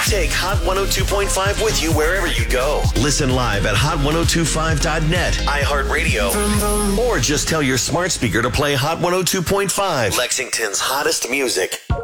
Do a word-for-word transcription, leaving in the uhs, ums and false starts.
Take Hot one oh two point five with you wherever you go. Listen live at hot ten twenty-five dot net, iHeartRadio, or just tell your smart speaker to play Hot one oh two point five, Lexington's hottest music.